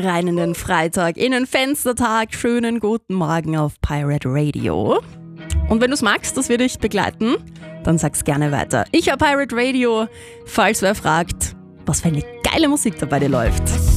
rein in den Freitag, in den Fenstertag. Schönen guten Morgen auf Pirate Radio. Und wenn du es magst, dass wir dich begleiten, dann sag's gerne weiter. Ich habe Pirate Radio, falls wer fragt, was für eine geile Musik da bei dir läuft.